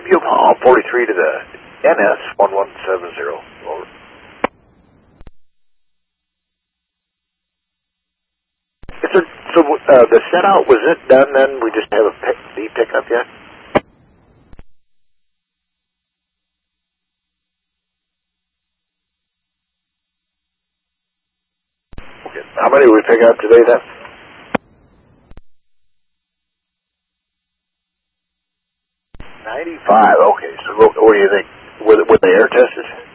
Yuma 43 to the NS 1170. Over. So the set out, was it done then? We just have a D pickup yet? Okay. How many did we pick up today then? 95. Okay. So what do you think? Were they air tested?